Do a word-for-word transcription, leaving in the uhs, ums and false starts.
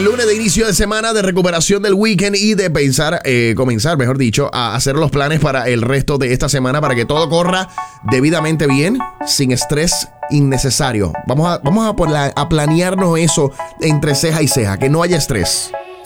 el lunes de inicio de semana, de recuperación del weekend y de pensar, eh, comenzar, mejor dicho, a hacer los planes para el resto de esta semana para que todo corra debidamente bien, sin estrés innecesario. Vamos a, vamos a, a planearnos eso entre ceja y ceja, que no haya estrés.